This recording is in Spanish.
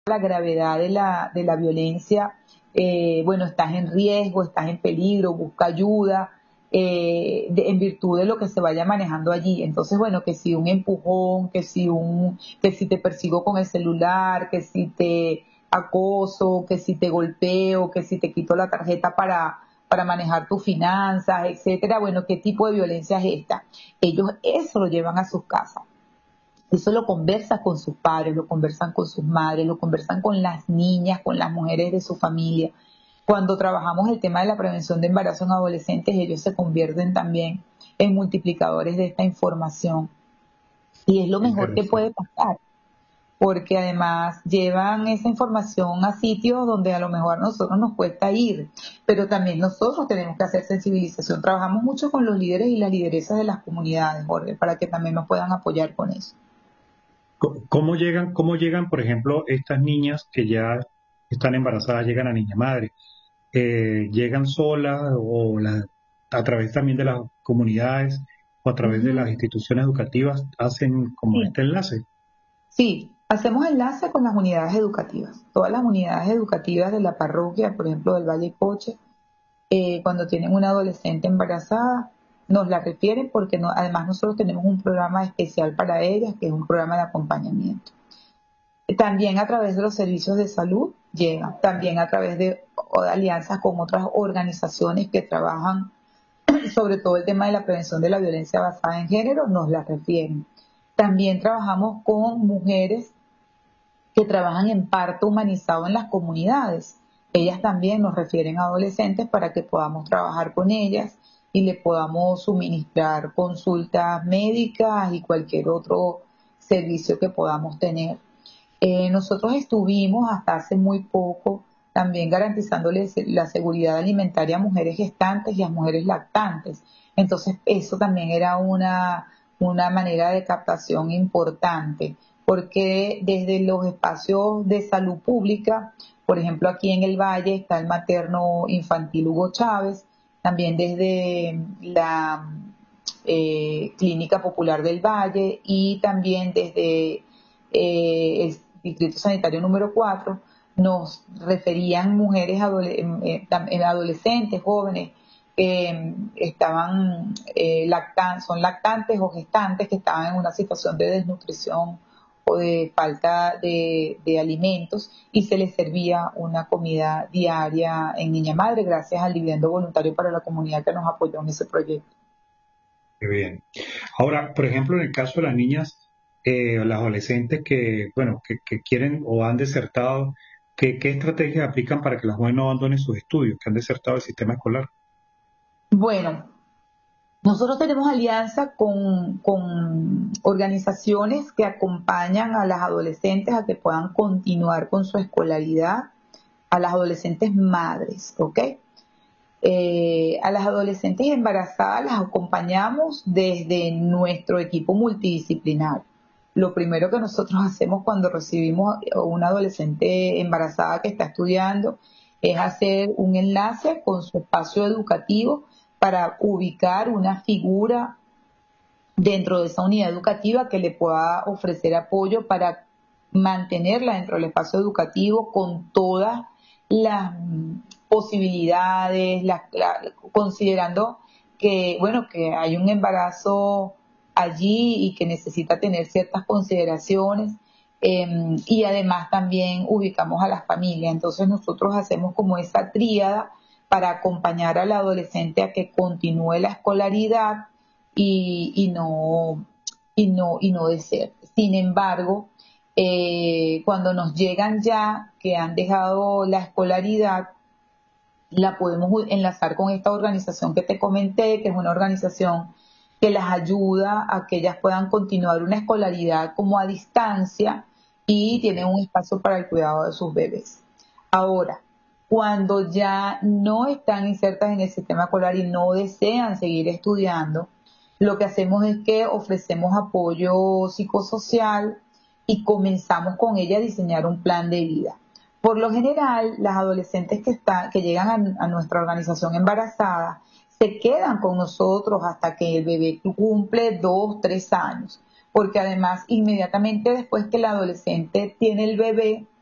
la gravedad de la violencia, bueno, estás en riesgo, estás en peligro, busca ayuda, en virtud de lo que se vaya manejando allí. Entonces, bueno, que si un empujón, que si te persigo con el celular, que si te acoso, que si te golpeo, que si te quito la tarjeta para manejar tus finanzas, etcétera. Bueno, ¿qué tipo de violencia es esta? Ellos eso lo llevan a sus casas. Eso lo conversan con sus padres, lo conversan con sus madres, lo conversan con las niñas, con las mujeres de su familia. Cuando trabajamos el tema de la prevención de embarazo en adolescentes, ellos se convierten también en multiplicadores de esta información. Y es lo mejor que puede Interesante. pasar, porque además llevan esa información a sitios donde a lo mejor a nosotros nos cuesta ir, pero también nosotros tenemos que hacer sensibilización. Trabajamos mucho con los líderes y las lideresas de las comunidades, Jorge, para que también nos puedan apoyar con eso. Cómo llegan, por ejemplo, estas niñas que ya están embarazadas, llegan a Niña Madre? ¿Llegan solas a través también de las comunidades o a través de las Ujú. instituciones educativas hacen como Sí. este enlace? Sí, hacemos enlace con las unidades educativas. Todas las unidades educativas de la parroquia, por ejemplo, del Valle Coche, cuando tienen una adolescente embarazada, nos la refieren porque además nosotros tenemos un programa especial para ellas, que es un programa de acompañamiento. También a través de los servicios de salud llega, también a través de alianzas con otras organizaciones que trabajan sobre todo el tema de la prevención de la violencia basada en género, nos la refieren. También trabajamos con mujeres que trabajan en parto humanizado en las comunidades. Ellas también nos refieren a adolescentes para que podamos trabajar con ellas y le podamos suministrar consultas médicas y cualquier otro servicio que podamos tener. Nosotros estuvimos hasta hace muy poco también garantizándoles la seguridad alimentaria a mujeres gestantes y a mujeres lactantes. Entonces, eso también era una manera de captación importante, porque desde los espacios de salud pública, por ejemplo, aquí en el Valle está el materno infantil Hugo Chávez, también desde la Clínica Popular del Valle y también desde el Distrito Sanitario número 4, nos referían mujeres adolescentes, jóvenes, que estaban son lactantes o gestantes que estaban en una situación de desnutrición o de falta de alimentos y se les servía una comida diaria en Niña Madre gracias al dividendo voluntario para la comunidad que nos apoyó en ese proyecto. Qué bien. Ahora, por ejemplo, en el caso de las niñas, las adolescentes bueno, que quieren o han desertado, ¿qué estrategias aplican para que las jóvenes no abandonen sus estudios, que han desertado el sistema escolar? Bueno, nosotros tenemos alianza con organizaciones que acompañan a las adolescentes a que puedan continuar con su escolaridad, a las adolescentes madres, ¿ok? A las adolescentes embarazadas las acompañamos desde nuestro equipo multidisciplinar. Lo primero que nosotros hacemos cuando recibimos una adolescente embarazada que está estudiando es hacer un enlace con su espacio educativo para ubicar una figura dentro de esa unidad educativa que le pueda ofrecer apoyo para mantenerla dentro del espacio educativo con todas las posibilidades, considerando que, bueno, que hay un embarazo allí y que necesita tener ciertas consideraciones. Y además también ubicamos a las familias. Entonces nosotros hacemos como esa tríada para acompañar al adolescente a que continúe la escolaridad y, y no, y no deserte. Sin embargo, cuando nos llegan ya que han dejado la escolaridad, la podemos enlazar con esta organización que te comenté, que es una organización que las ayuda a que ellas puedan continuar una escolaridad como a distancia y tienen Ok. un espacio para el cuidado de sus bebés. Ahora, cuando ya no están insertas en el sistema escolar y no desean seguir estudiando, lo que hacemos es que ofrecemos apoyo psicosocial y comenzamos con ella a diseñar un plan de vida. Por lo general, las adolescentes que llegan a nuestra organización embarazadas se quedan con nosotros hasta que el bebé cumple 2, 3 años, porque además inmediatamente después que la adolescente tiene el bebé,